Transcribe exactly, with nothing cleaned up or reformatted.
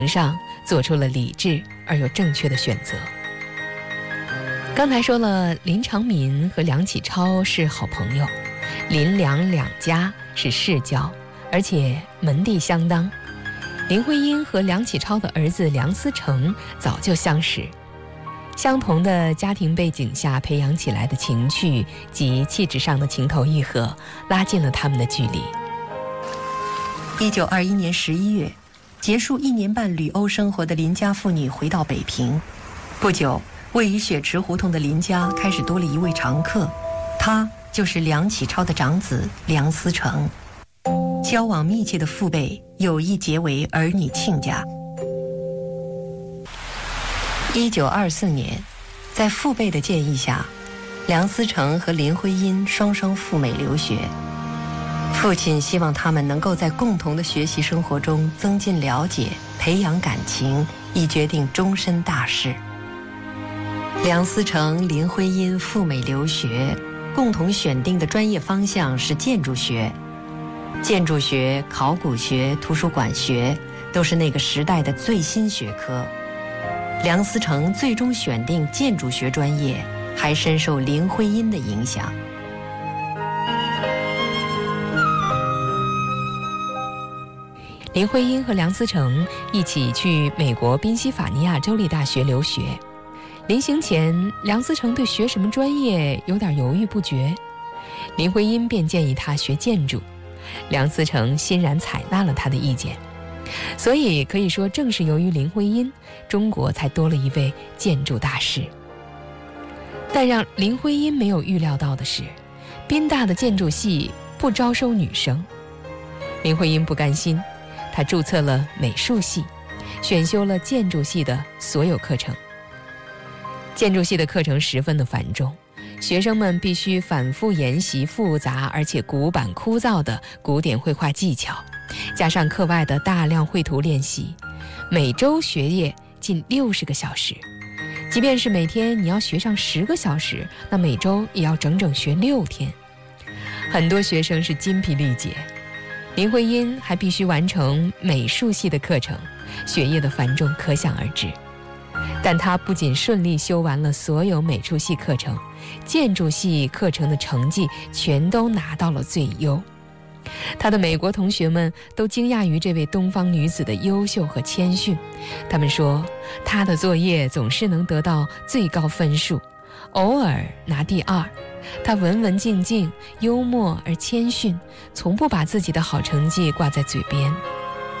上做出了理智而又正确的选择。刚才说了，林长民和梁启超是好朋友，林梁两家是世交，而且门第相当。林徽因和梁启超的儿子梁思成早就相识，相同的家庭背景下培养起来的情趣及气质上的情投意合，拉近了他们的距离。 一九二一年十一月，结束一年半旅欧生活的林家妇女回到北平。不久，位于雪池胡同的林家开始多了一位常客，他就是梁启超的长子梁思成。交往密切的父辈有意结为儿女亲家。一九二四年，在父辈的建议下，梁思成和林徽因双双赴美留学。父亲希望他们能够在共同的学习生活中增进了解，培养感情，以决定终身大事。梁思成、林徽因赴美留学，共同选定的专业方向是建筑学。建筑学、考古学、图书馆学都是那个时代的最新学科。梁思成最终选定建筑学专业，还深受林徽因的影响。 林徽因和梁思成一起去美国宾夕法尼亚州立大学留学。临行前，梁思成对学什么专业有点犹豫不决，林徽因便建议他学建筑，梁思成欣然采纳了他的意见。所以可以说，正是由于林徽因，中国才多了一位建筑大师。但让林徽因没有预料到的是，宾大的建筑系不招收女生。林徽因不甘心，她注册了美术系，选修了建筑系的所有课程。建筑系的课程十分的繁重，学生们必须反复研习复杂而且古板枯燥的古典绘画技巧，加上课外的大量绘图练习，每周学业近六十个小时。即便是每天你要学上十个小时，那每周也要整整学六天。很多学生是筋疲力竭，林徽因还必须完成美术系的课程，学业的繁重可想而知。但她不仅顺利修完了所有美术系课程，建筑系课程的成绩全都拿到了最优。她的美国同学们都惊讶于这位东方女子的优秀和谦逊，他们说她的作业总是能得到最高分数，偶尔拿第二。她文文静静，幽默而谦逊，从不把自己的好成绩挂在嘴边。